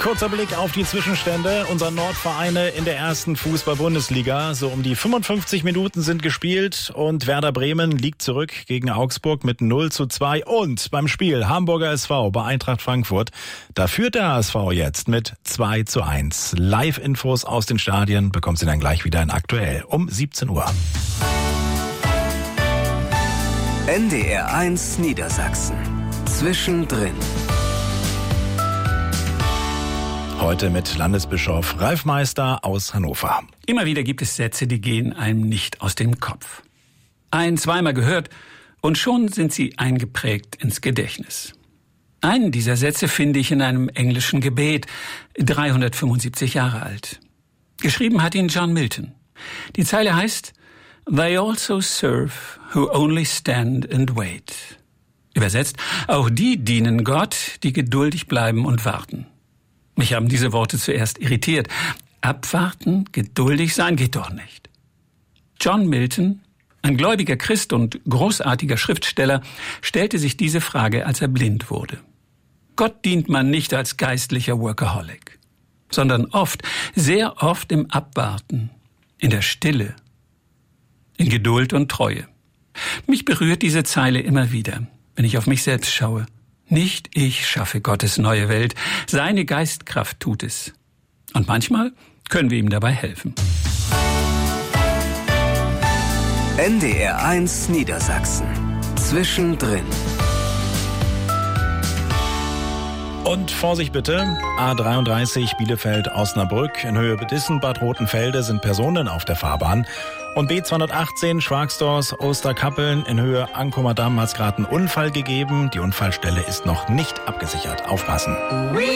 Kurzer Blick auf die Zwischenstände unserer Nordvereine in der ersten Fußball-Bundesliga. So um die 55 Minuten sind gespielt und Werder Bremen liegt zurück gegen Augsburg mit 0:2. Und beim Spiel Hamburger SV bei Eintracht Frankfurt, da führt der HSV jetzt mit 2:1. Live-Infos aus den Stadien bekommt sie dann gleich wieder in Aktuell um 17 Uhr. NDR 1 Niedersachsen. Zwischendrin. Heute mit Landesbischof Ralf Meister aus Hannover. Immer wieder gibt es Sätze, die gehen einem nicht aus dem Kopf. Zweimal gehört und schon sind sie eingeprägt ins Gedächtnis. Einen dieser Sätze finde ich in einem englischen Gebet, 375 Jahre alt. Geschrieben hat ihn John Milton. Die Zeile heißt: They also serve who only stand and wait. Übersetzt: Auch die dienen Gott, die geduldig bleiben und warten. Mich haben diese Worte zuerst irritiert. Abwarten, geduldig sein, geht doch nicht. John Milton, ein gläubiger Christ und großartiger Schriftsteller, stellte sich diese Frage, als er blind wurde. Gott dient man nicht als geistlicher Workaholic, sondern oft, sehr oft im Abwarten, in der Stille, in Geduld und Treue. Mich berührt diese Zeile immer wieder, wenn ich auf mich selbst schaue. Nicht ich schaffe Gottes neue Welt, seine Geistkraft tut es. Und manchmal können wir ihm dabei helfen. NDR 1 Niedersachsen. Zwischendrin. Und Vorsicht bitte, A33 Bielefeld-Osnabrück in Höhe Dissen-Bad Rotenfelde sind Personen auf der Fahrbahn. Und B218 Schwagsdorf-Osterkappeln in Höhe Ankomer Damm hat es gerade einen Unfall gegeben. Die Unfallstelle ist noch nicht abgesichert. Aufpassen.